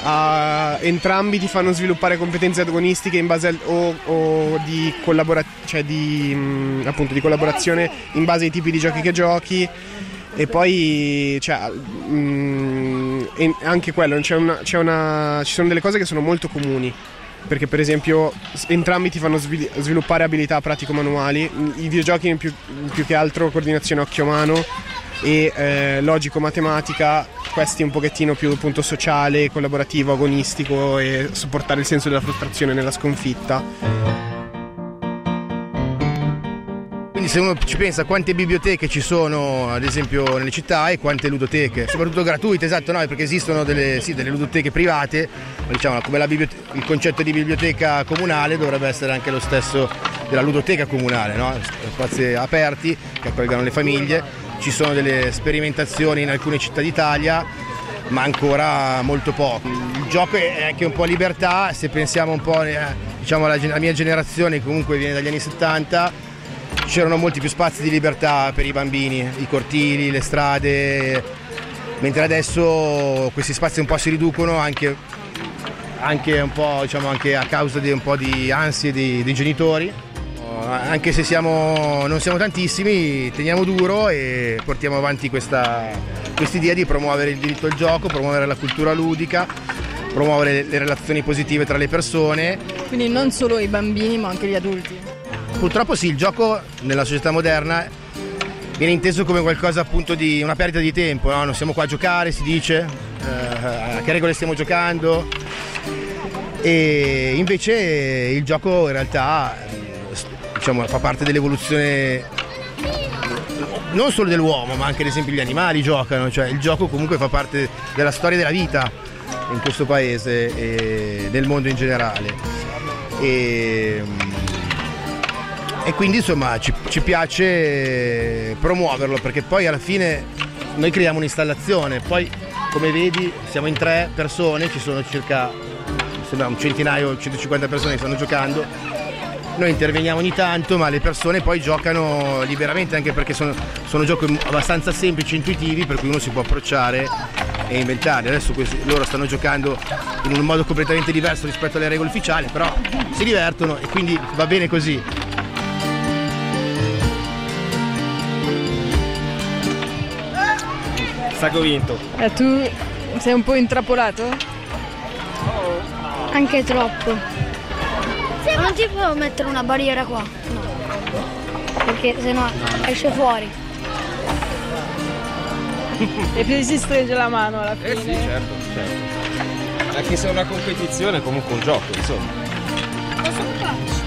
entrambi ti fanno sviluppare competenze agonistiche in base o di appunto di collaborazione in base ai tipi di giochi che giochi. E poi anche quello ci sono delle cose che sono molto comuni, perché per esempio entrambi ti fanno sviluppare abilità pratico-manuali. I videogiochi più che altro coordinazione occhio-mano e logico-matematica, questi un pochettino più appunto sociale, collaborativo, agonistico e supportare il senso della frustrazione nella sconfitta. Quindi se uno ci pensa a quante biblioteche ci sono ad esempio nelle città e quante ludoteche, soprattutto gratuite, esatto, no? Perché esistono delle ludoteche private, ma diciamo come il concetto di biblioteca comunale dovrebbe essere anche lo stesso della ludoteca comunale, no? Spazi aperti che accolgano le famiglie. Ci sono delle sperimentazioni in alcune città d'Italia, ma ancora molto poco. Il gioco è anche un po' libertà, se pensiamo un po' diciamo alla mia generazione, comunque viene dagli anni 70, c'erano molti più spazi di libertà per i bambini, i cortili, le strade, mentre adesso questi spazi un po' si riducono anche un po', diciamo, anche a causa di un po' di ansie dei genitori. Anche se non siamo tantissimi, teniamo duro e portiamo avanti quest'idea di promuovere il diritto al gioco, promuovere la cultura ludica, promuovere le relazioni positive tra le persone. Quindi non solo i bambini ma anche gli adulti. Purtroppo sì, il gioco nella società moderna viene inteso come qualcosa appunto di una perdita di tempo, no? Non siamo qua a giocare, si dice, a che regole stiamo giocando, e invece il gioco in realtà, diciamo, fa parte dell'evoluzione non solo dell'uomo, ma anche ad esempio gli animali giocano, cioè il gioco comunque fa parte della storia della vita in questo paese e nel mondo in generale. E quindi insomma ci piace promuoverlo, perché poi alla fine noi creiamo un'installazione, poi come vedi siamo in 3 persone, ci sono circa un centinaio, 150 persone che stanno giocando. Noi interveniamo ogni tanto, ma le persone poi giocano liberamente, anche perché sono giochi abbastanza semplici e intuitivi, per cui uno si può approcciare e inventare. Adesso loro stanno giocando in un modo completamente diverso rispetto alle regole ufficiali, però si divertono e quindi va bene così. Sacco vinto. E tu sei un po' intrappolato? Anche troppo. Ma non ti può mettere una barriera qua? No. Perché sennò esce fuori. E più si stringe la mano alla fine. Sì, certo. Anche se è una competizione, è comunque un gioco, insomma. Cosa faccio?